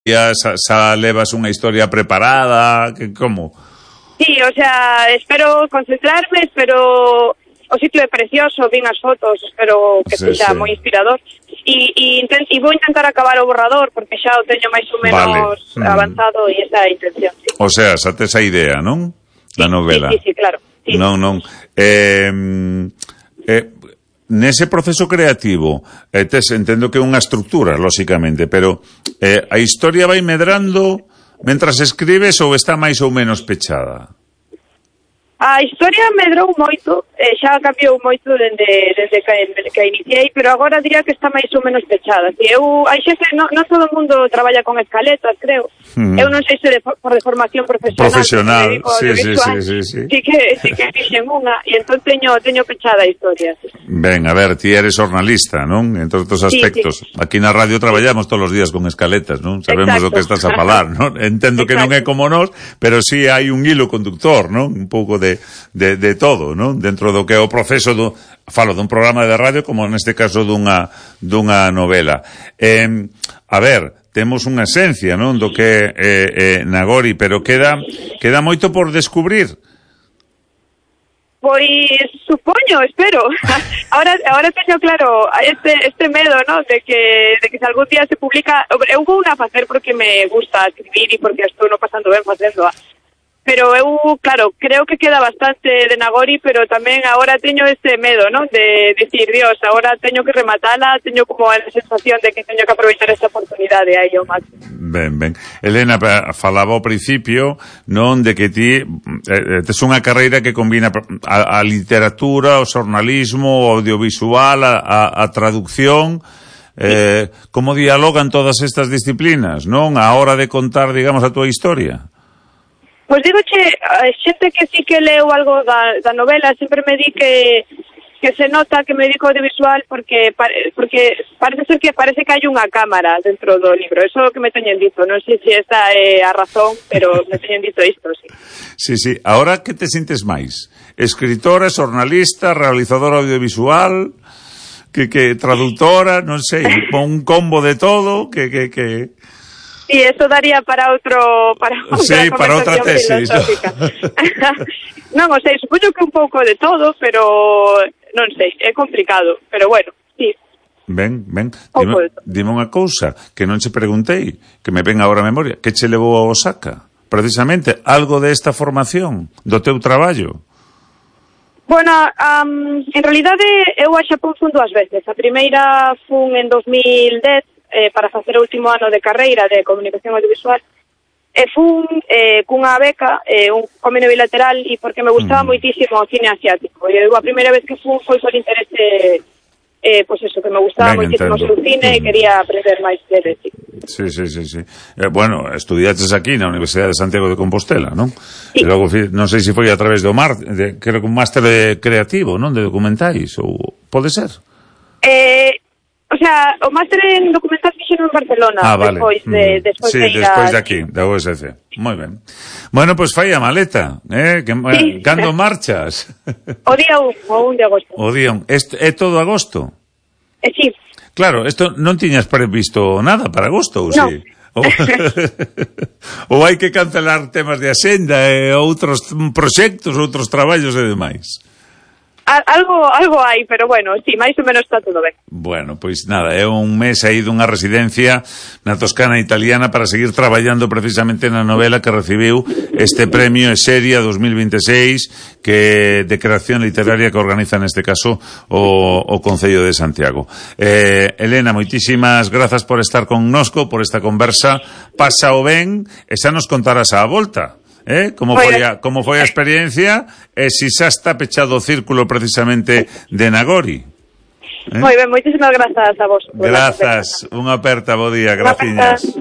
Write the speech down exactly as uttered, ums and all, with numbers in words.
Xa, xa levas unha historia preparada, que como? Sí, o sea, espero concentrarme, espero... O sitio é precioso, vin as fotos, espero que sí, sexa sí. moi inspirador. E, e, intent, e vou intentar acabar o borrador, porque xa o teño máis ou menos vale. avanzado, e esa é a intención, sí. O sea, xa tes a idea, non? Da sí, novela. Sí, sí, sí, claro. Sí. Non, non. Eh, eh, nese proceso creativo, eh, tes, entendo que é unha estructura, lóxicamente, pero eh, a historia vai medrando mentras escribes ou está máis ou menos pechada? A historia medrou moito, eh, xa cambiou moito dende, desde que, desde que iniciei, pero agora diría que está máis ou menos pechada. Si eu, hai xente, non, non todo o mundo traballa con escaletas, creo. Mm. Eu non sei se de, por de formación profesional. Profesional, sí, sí, sí, sí, sí. Sí que, sí que fixen unha, e entón teño, teño pechada a historia. Ben, a ver, ti eres jornalista, non? En todos os aspectos. Sí, sí. Aquí na radio traballamos todos os días con escaletas, non? Sabemos Exacto. o que estás a falar, non? Entendo que Exacto. non é como nós, pero sí hai un hilo conductor, non? Un pouco de De, de todo, non? Dentro do que é o proceso do, falo dun programa de radio como neste caso dunha dunha novela. Eh, a ver, temos unha esencia, non? Do que é eh, eh, Nagori, pero queda queda moito por descubrir. Pois supoño, espero. Ahora ahora teño claro este este medo, ¿no? De que de que se algún día se publica, eu vou a facer porque me gusta escribir e porque estou no pasando ben facendo. Pero eu, claro, creo que queda bastante de Nagori, pero tamén agora teño este medo, ¿no? De decir, Dios, agora teño que rematala, teño como a sensación de que teño que aproveitar esta oportunidade aí ao máximo. Ben, ben. Elena, falaba ao principio, non, de que ti eh, tes unha carreira que combina a, a literatura, o xornalismo, o audiovisual, a, a, a traducción. Eh, como dialogan todas estas disciplinas, non? A hora de contar, digamos, a túa historia. Pois digo che, a xente que sí que leo algo da, da novela sempre me di que que se nota que me dedico ao audiovisual porque porque parece ser que parece que hai unha cámara dentro do libro. Eso é o que me teñen dito. Non sei se esta é a razón, pero me teñen dito isto, sí. Sí, sí. Ahora que te sintes máis? Escritora, xornalista, realizadora audiovisual, que que traductora, non sei, un combo de todo, que que que Sí, eso daría para outro para outra sí, para outra tesis. Non, o sea, supoño que un pouco de todo, pero non sei, é complicado, pero bueno, sí. Ben, ben, dime, dime unha cousa que non che preguntei, que me ven agora a memoria, que che levou a Osaka? Precisamente, algo de esta formación, do teu traballo? Bueno, um, en realidade eu a Xapón fun dúas veces. A primeira fun en dos mil dez, Eh, para facer o último ano de carreira de comunicación audiovisual, e fun eh, cunha beca, eh, un convenio bilateral, e porque me gustaba mm. moitísimo o cine asiático. E eu a primeira vez que fun foi por interese, eh, pois eso, que me gustaba ben, moitísimo o seu cine mm. e quería aprender máis dele, sí. Sí, sí, sí, sí. Eh, bueno, estudiaches aquí na Universidade de Santiago de Compostela, non? Sí. E logo, non sei se foi a través do mar, de, creo que un máster de creativo, non? De documentais, ou pode ser? Eh... O sea, o máster en documental fixeno en Barcelona, ah, vale. despois de, despois sí, de ir despois de aquí, da U S C. Moi ben. Bueno, pois pues, fai a maleta, eh? Que, sí. Cando marchas? O día un, o un de agosto. O día un. Est, é todo agosto? Eh, sí. Claro, isto non tiñas previsto nada para agosto, ou no. si? Ou, ou hai que cancelar temas de axenda e outros proxectos, outros traballos e demais? Algo algo hai, pero bueno, sí, máis ou menos está todo ben. Bueno, pois nada, é un mes aí dunha residencia na Toscana italiana para seguir traballando precisamente na novela que recibiu este premio Eseria dos mil veintiséis que de creación literaria que organiza neste caso o, o Concello de Santiago. Eh, Elena, moitísimas grazas por estar connosco, por esta conversa. Pasa o ben e xa nos contarás a volta. Eh? Como foi a, como foi a experiencia e se xa está pechado o círculo precisamente de Nagori. Eh? Moi ben, moitísimas grazas a vos. Grazas, unha aperta, bo día, graciñas.